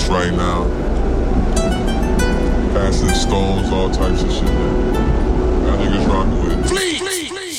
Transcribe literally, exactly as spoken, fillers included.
right now. Passing stones, all types of shit, man.